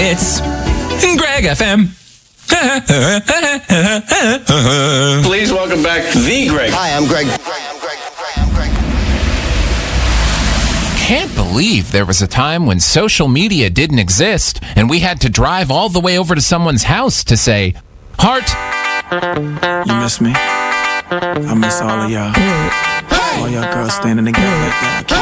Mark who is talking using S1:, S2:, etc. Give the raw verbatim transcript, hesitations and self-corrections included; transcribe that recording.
S1: It's Greg F M.
S2: Please welcome back the Greg.
S3: Hi, I'm Greg.
S1: Can't believe there was a time when social media didn't exist and we had to drive all the way over to someone's house to say, "Heart."
S4: You miss me? I miss all of y'all. All y'all girls standing together like that.